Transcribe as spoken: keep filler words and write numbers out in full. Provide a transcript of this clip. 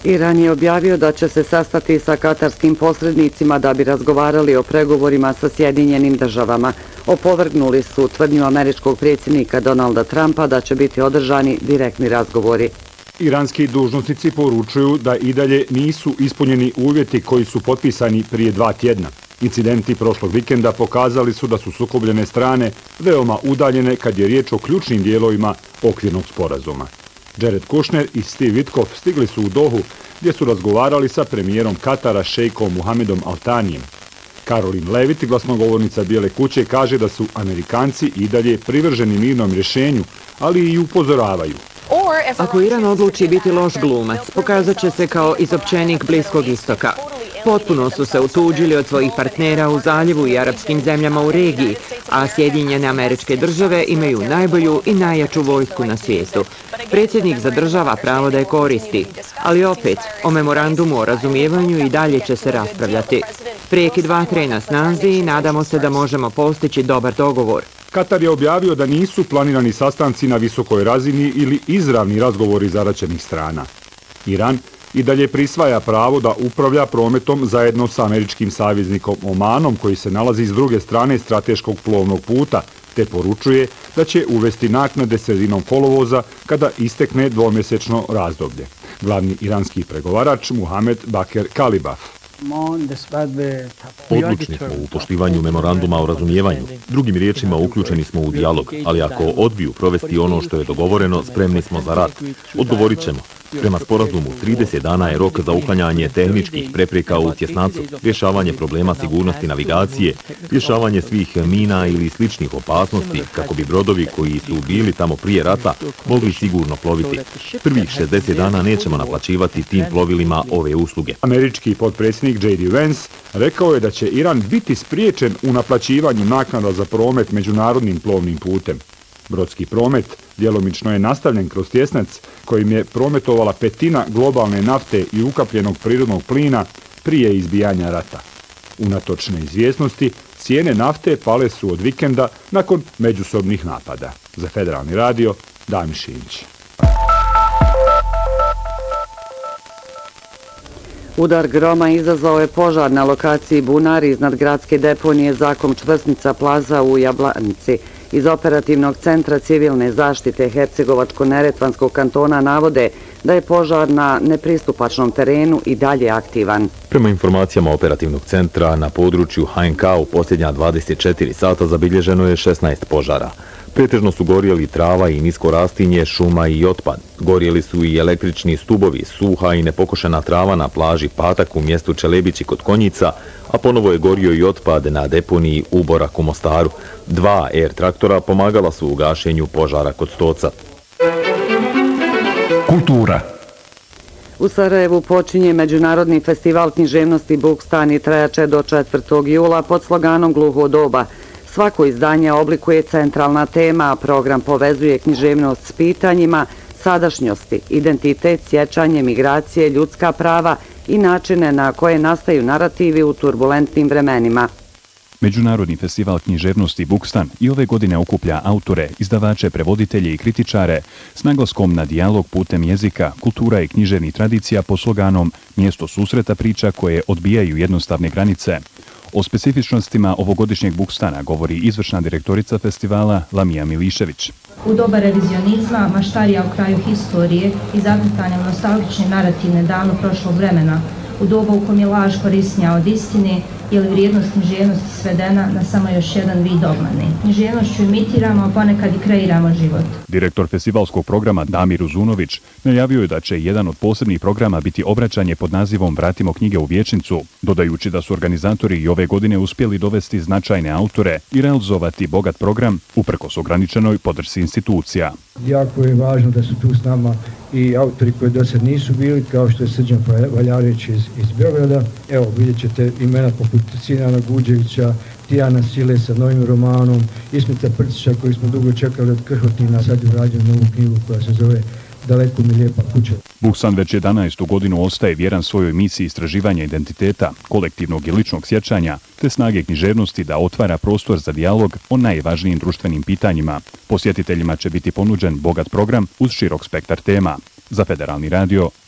Iran je objavio da će se sastati sa katarskim posrednicima da bi razgovarali o pregovorima sa Sjedinjenim državama. Opovrgnuli su tvrdnju američkog predsjednika Donalda Trumpa da će biti održani direktni razgovori. Iranski dužnosnici poručuju da i dalje nisu ispunjeni uvjeti koji su potpisani prije dva tjedna. Incidenti prošlog vikenda pokazali su da su sukobljene strane veoma udaljene kad je riječ o ključnim dijelovima okvirnog sporazuma. Jared Kushner i Steve Witkoff stigli su u Dohu gdje su razgovarali sa premijerom Katara šejkom Muhamedom Al Thanijem. Caroline Levitt, glasnogovornica Bijele kuće, kaže da su Amerikanci i dalje privrženi mirnom rješenju, ali i upozoravaju. Ako Iran odluči biti loš glumac, pokazat će se kao izopćenik Bliskog istoka. Potpuno su se utuđili od svojih partnera u zaljevu i arapskim zemljama u regiji, a Sjedinjene Američke Države imaju najbolju i najjaču vojsku na svijetu. Predsjednik zadržava pravo da je koristi, ali opet, o memorandumu o razumijevanju i dalje će se raspravljati. Prekid vatre je na snazi i nadamo se da možemo postići dobar dogovor. Katar je objavio da nisu planirani sastanci na visokoj razini ili izravni razgovori zaraćenih strana. Iran i dalje prisvaja pravo da upravlja prometom zajedno sa američkim saveznikom Omanom, koji se nalazi s druge strane strateškog plovnog puta, te poručuje da će uvesti naknade sredinom kolovoza kada istekne dvomjesečno razdoblje. Glavni iranski pregovarač Muhamed Baker Kalibaf. Odlučni smo u poštivanju memoranduma o razumijevanju. Drugim riječima, uključeni smo u dijalog, ali ako odbiju provesti ono što je dogovoreno, spremni smo za rat. Odgovorit ćemo. Prema sporazumu, trideset dana je rok za uklanjanje tehničkih prepreka u tjesnacu, rješavanje problema sigurnosti navigacije, rješavanje svih mina ili sličnih opasnosti, kako bi brodovi koji su bili tamo prije rata mogli sigurno ploviti. Prvih šezdeset dana nećemo naplaćivati tim plovilima ove usluge. Američki potpredsjednik J D Vance rekao je da će Iran biti spriječen u naplaćivanju naknada za promet međunarodnim plovnim putem. Brodski promet djelomično je nastavljen kroz tjesnac kojim je prometovala petina globalne nafte i ukapljenog prirodnog plina prije izbijanja rata. Unatoč neizvjesnosti, cijene nafte pale su od vikenda nakon međusobnih napada. Za Federalni radio, Damir Šinić. Udar groma izazvao je požar na lokaciji Bunari iznad gradske deponije Zakom Čvrsnica Plaza u Jablanici. Iz operativnog centra civilne zaštite Hercegovačko-Neretvanskog kantona navode da je požar na nepristupačnom terenu i dalje aktivan. Prema informacijama operativnog centra, na području H N K u posljednja dvadeset četiri sata zabilježeno je šesnaest požara. Pretežno su gorjeli trava i nisko rastinje, šuma i otpad. Gorjeli su i električni stubovi, suha i nepokošena trava na plaži Patak u mjestu Čelebići kod Konjica, a ponovo je gorio i otpad na deponiji Uborak u Mostaru. Dva er traktora pomagala su u gašenju požara kod Stoca. Kultura. U Sarajevu počinje Međunarodni festival književnosti Bukstan i trajaće do četvrtog jula pod sloganom Gluho doba. Svako izdanje oblikuje centralna tema, a program povezuje književnost s pitanjima sadašnjosti, identitet, sjećanje, migracije, ljudska prava i načine na koje nastaju narativi u turbulentnim vremenima. Međunarodni festival književnosti Bukstan i ove godine okuplja autore, izdavače, prevoditelje i kritičare s naglaskom na dijalog putem jezika, kultura i književnih tradicija pod sloganom mjesto susreta priča koje odbijaju jednostavne granice. O specifičnostima ovogodišnjeg Bukstana govori izvršna direktorica festivala Lamija Milišević. U doba revizionizma, maštarija u kraju historije i zaplitanja nostalgične narativne davno prošlog vremena, u doba u kom je laž korisnija od istine ili vrijednost književnosti svedena na samo još jedan vid obmane. Književnošću imitiramo, a ponekad i kreiramo život. Direktor festivalskog programa Damir Uzunović najavio je da će jedan od posebnih programa biti obraćanje pod nazivom Vratimo knjige u vječnicu, dodajući da su organizatori i ove godine uspjeli dovesti značajne autore i realizovati bogat program uprkos ograničenoj podršci institucija. Jako je važno da su tu s nama i autori koji do sad nisu bili, kao što je Srđan Valjarević iz, iz Beograda. Evo, vidjet ćete imena poput Sinana Guđevića, Tijana Sile sa novim romanom, Ismeta Prcića koji smo dugo čekali od Krhotina, sad je urađen novu knjigu koja se zove Daleko mi lijepa kuća. Buksan već jedanaestu godinu ostaje vjeran svojoj misiji istraživanja identiteta, kolektivnog i ličnog sjećanja, te snage književnosti da otvara prostor za dijalog o najvažnijim društvenim pitanjima. Posjetiteljima će biti ponuđen bogat program uz širok spektar tema. Za Federalni radio,